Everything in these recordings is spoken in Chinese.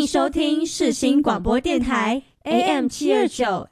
迎收听世新广播电台 AM729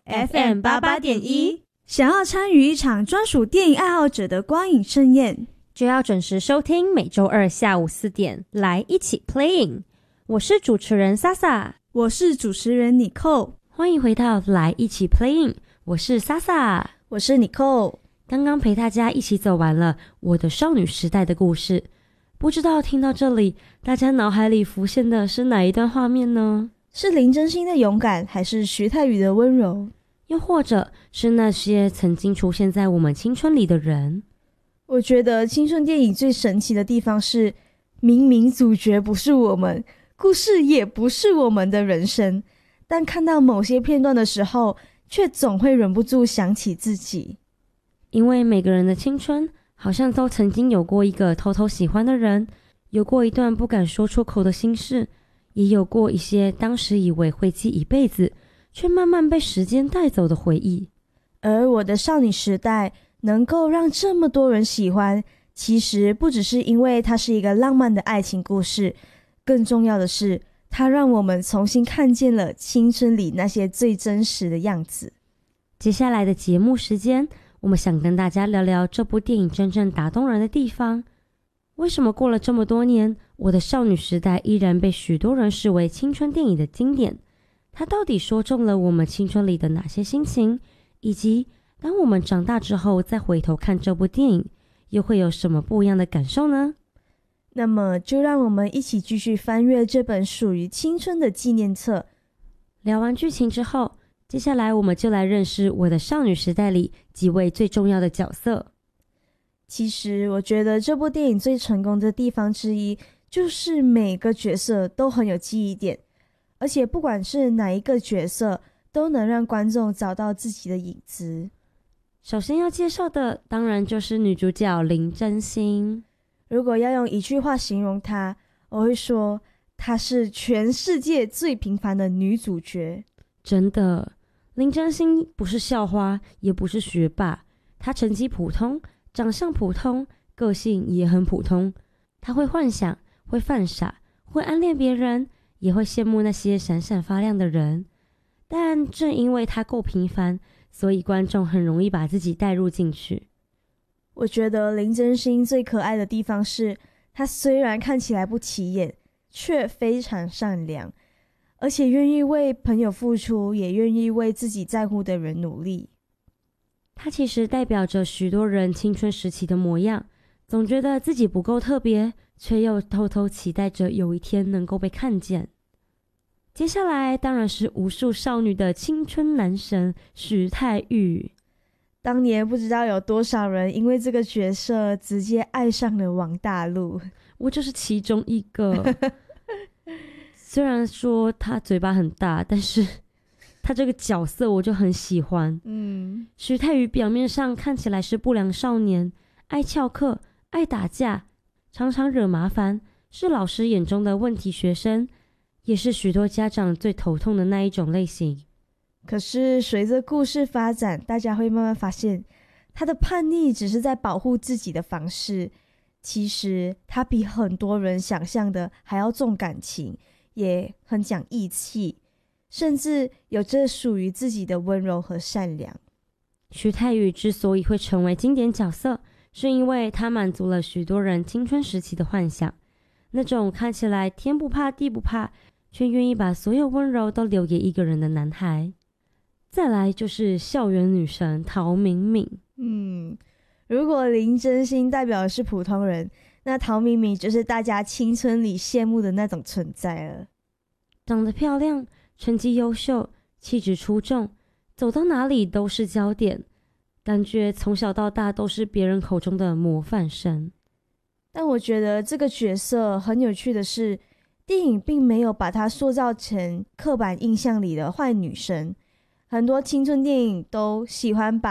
FM88.1。 想要参与一场专属电影爱好者的光影盛宴， 就要准时收听每周二下午4点来一起 playing。 我是主持人 Sasa， 我是主持人 Nicole。 欢迎回到来一起 playing， 我是 Sasa， 我是 Nicole。 刚刚陪大家一起走完了我的少女时代的故事，不知道听到这里大家脑海里浮现的是哪一段画面呢？ 是林真心的勇敢，还是徐太宇的温柔， 又或者是那些曾经出现在我们青春里的人？ 我觉得青春电影最神奇的地方是，明明主角不是我们，故事也不是我们的人生，但看到某些片段的时候，却总会忍不住想起自己。 因为每个人的青春好像都曾经有过一个偷偷喜欢的人，有过一段不敢说出口的心事，也有过一些当时以为会记一辈子，却慢慢被时间带走的回忆。 而我的少女时代能够让这么多人喜欢，其实不只是因为它是一个浪漫的爱情故事，更重要的是它让我们重新看见了青春里那些最真实的样子。 接下来的节目时间，我们想跟大家聊聊这部电影真正打动人的地方。为什么过了这么多年，我的少女时代依然被许多人视为青春电影的经典？它到底说中了我们青春里的哪些心情？以及当我们长大之后再回头看这部电影，又会有什么不一样的感受呢？ 那么就让我们一起继续翻阅这本属于青春的纪念册。 聊完剧情之后，接下来我们就来认识我的少女时代里几位最重要的角色。 其实我觉得这部电影最成功的地方之一，就是每个角色都很有记忆点，而且不管是哪一个角色，都能让观众找到自己的影子。 首先要介绍的当然就是女主角林真心。 如果要用一句话形容她，我会说她是全世界最平凡的女主角。 真的，林真心不是校花，也不是学霸，她成绩普通，长相普通，个性也很普通。她会幻想，会犯傻，会暗恋别人，也会羡慕那些闪闪发亮的人。但正因为她够平凡，所以观众很容易把自己带入进去。 我觉得林真心最可爱的地方是，她虽然看起来不起眼，却非常善良，而且愿意为朋友付出，也愿意为自己在乎的人努力。 她其实代表着许多人青春时期的模样，总觉得自己不够特别，却又偷偷期待着有一天能够被看见。接下来当然是无数少女的青春男神徐太宇。 当年不知道有多少人因为这个角色直接爱上了王大陆， 我就是其中一个。虽然说他嘴巴很大，但是他这个角色我就很喜欢。徐太宇表面上看起来是不良少年，爱翘课，爱打架，常常惹麻烦，是老师眼中的问题学生，也是许多家长最头痛的那一种类型。 可是随着故事发展，大家会慢慢发现，他的叛逆只是在保护自己的方式，其实他比很多人想象的还要重感情，也很讲义气，甚至有着属于自己的温柔和善良。 徐太宇之所以会成为经典角色，是因为他满足了许多人青春时期的幻想，那种看起来天不怕地不怕，却愿意把所有温柔都留给一个人的男孩。再来就是校园女神陶明敏。 如果林真心代表的是普通人，那陶明敏就是大家青春里羡慕的那种存在了。 长得漂亮，成绩优秀，气质出众，走到哪里都是焦点，感觉从小到大都是别人口中的模范生。 但我觉得这个角色很有趣的是，电影并没有把她塑造成刻板印象里的坏女生。很多青春电影都喜欢把